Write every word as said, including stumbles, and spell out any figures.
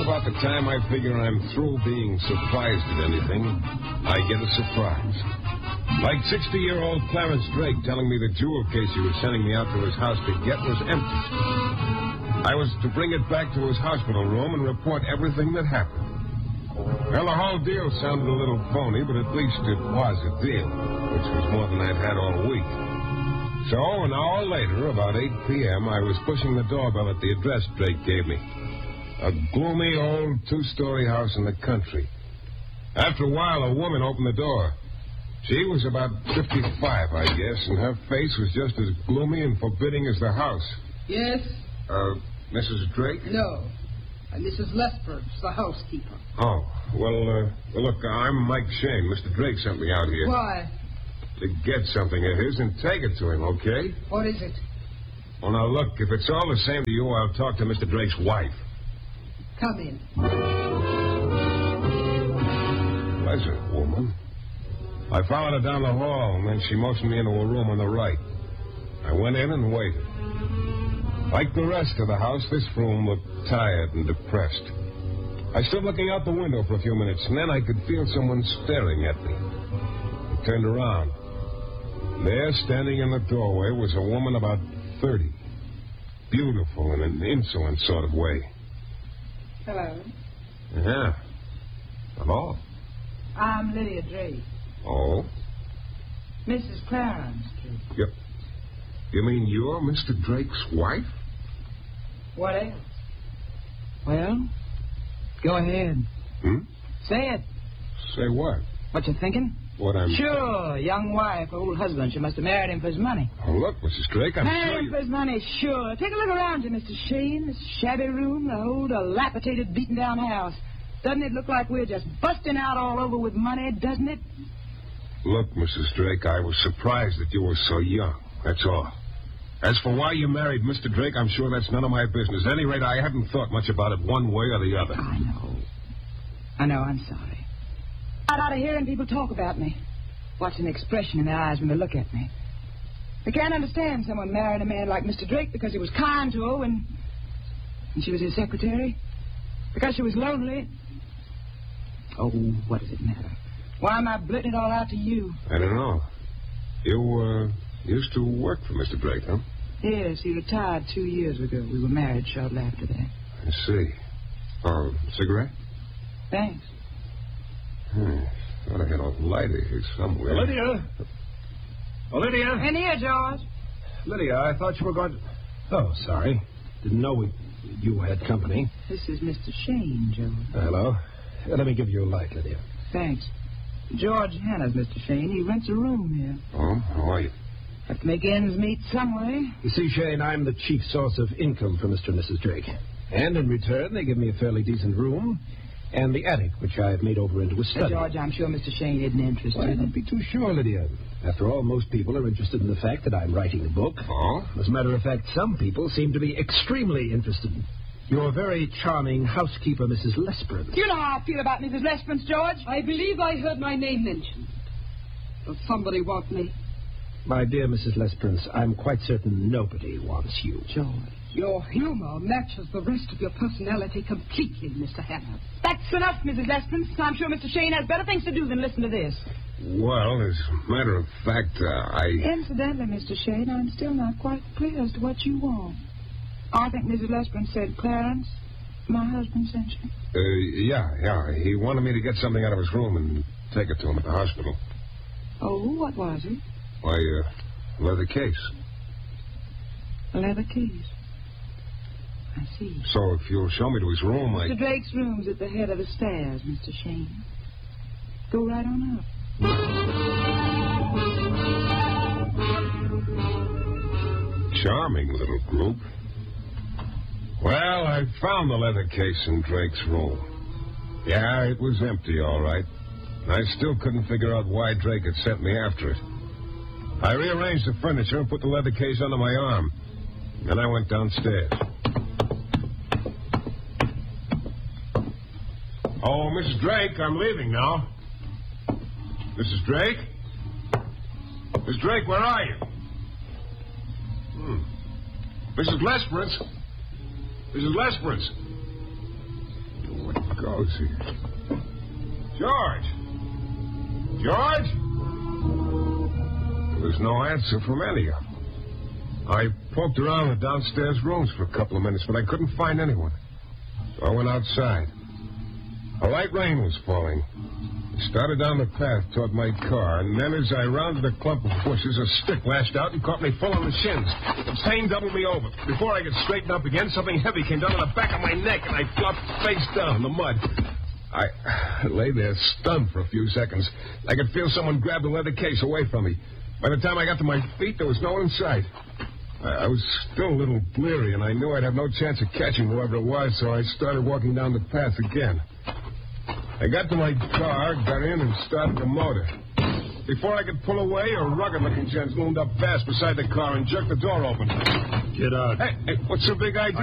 about the time I figure I'm through being surprised at anything, I get a surprise. Like sixty-year-old Clarence Drake telling me the jewel case he was sending me out to his house to get was empty. I was to bring it back to his hospital room and report everything that happened. Well, the whole deal sounded a little phony, but at least it was a deal, which was more than I'd had all week. So, an hour later, about eight p.m., I was pushing the doorbell at the address Drake gave me. A gloomy old two-story house in the country. After a while, a woman opened the door. She was about fifty-five, I guess, and her face was just as gloomy and forbidding as the house. Yes? Uh, Missus Drake? No. Uh, Missus Lesperance, the housekeeper. Oh, well, uh, well, look, I'm Mike Shane. Mister Drake sent me out here. Why? To get something of his and take it to him, okay? What is it? Well, now, look, if it's all the same to you, I'll talk to Mister Drake's wife. Come in. Pleasant woman. I followed her down the hall, and then she motioned me into a room on the right. I went in and waited. Like the rest of the house, this room looked tired and depressed. I stood looking out the window for a few minutes, and then I could feel someone staring at me. I turned around. There, standing in the doorway, was a woman about thirty. Beautiful in an insolent sort of way. Hello. Yeah. Hello? I'm Lydia Drake. Oh? Missus Clarence Drake. You, you mean you're Mister Drake's wife? What else? Well, go ahead. Hmm? Say it. Say what? What you thinking? What I'm... Sure, young wife, old husband. She must have married him for his money. Oh, look, Missus Drake, I'm married sure him you... for his money, sure. Take a look around you, Mister Shane. This shabby room, the old, dilapidated, beaten-down house. Doesn't it look like we're just busting out all over with money, doesn't it? Look, Missus Drake, I was surprised that you were so young. That's all. As for why you married Mister Drake, I'm sure that's none of my business. At any rate, I haven't thought much about it one way or the other. I know. I know, I'm sorry. I'm out of hearing people talk about me. Watching the expression in their eyes when they look at me. They can't understand someone married a man like Mister Drake because he was kind to her when, when she was his secretary. Because she was lonely. Oh, what does it matter? Why am I blurting it all out to you? I don't know. You, uh, used to work for Mister Drake, huh? Yes, he retired two years ago. We were married shortly after that. I see. Oh, cigarette? Thanks. Hmm. Thought I had a lighter here somewhere. Lydia! Oh, Lydia! In here, George. Lydia, I thought you were going to... Oh, sorry. Didn't know we... you had company. This is Mister Shane, George. Uh, hello. Uh, let me give you a light, Lydia. Thanks. George Hanna's Mister Shane. He rents a room here. Oh, how are you? Have to make ends meet some way. You see, Shane, I'm the chief source of income for Mister and Missus Drake. And in return, they give me a fairly decent room and the attic, which I've made over into a study. Uh, George, I'm sure Mister Shane isn't interested. Why, don't be too sure, Lydia. After all, most people are interested in the fact that I'm writing a book. Oh? As a matter of fact, some people seem to be extremely interested. Your very charming housekeeper, Missus Lesperance. You know how I feel about Missus Lesperance, George. I believe I heard my name mentioned. Does somebody want me? My dear Missus Lesperance, I'm quite certain nobody wants you. George. Your humor matches the rest of your personality completely, Mister Hanna. That's enough, Missus Lesperance. I'm sure Mister Shane has better things to do than listen to this. Well, as a matter of fact, uh, I... Incidentally, Mister Shane, I'm still not quite clear as to what you want. I think Missus Lesperance said, Clarence, my husband sent you. Uh, yeah, yeah. He wanted me to get something out of his room and take it to him at the hospital. Oh, what was it? Why, uh, leather case. Leather case. I see. So if you'll show me to his room, I... Mister Drake's room's at the head of the stairs, Mister Shane. Go right on up. Charming little group. Well, I found the leather case in Drake's room. Yeah, it was empty, all right. I still couldn't figure out why Drake had sent me after it. I rearranged the furniture and put the leather case under my arm. Then I went downstairs. Oh, Missus Drake, I'm leaving now. Missus Drake? Miss Drake, where are you? Hmm. Missus Lesperance? Missus Lesperance? Rosie. George! George? There was no answer from any of them. I poked around the downstairs rooms for a couple of minutes, but I couldn't find anyone. So I went outside. A light rain was falling. I started down the path toward my car, and then as I rounded a clump of bushes, a stick lashed out and caught me full on the shins. The pain doubled me over. Before I could straighten up again, something heavy came down on the back of my neck, and I flopped face down in the mud. I lay there stunned for a few seconds. I could feel someone grab the leather case away from me. By the time I got to my feet, there was no one in sight. I, I was still a little bleary, and I knew I'd have no chance of catching whoever it was, so I started walking down the path again. I got to my car, got in, and started the motor. Before I could pull away, a rugged-looking gent loomed up fast beside the car and jerked the door open. Get out. Hey, hey, what's the big idea?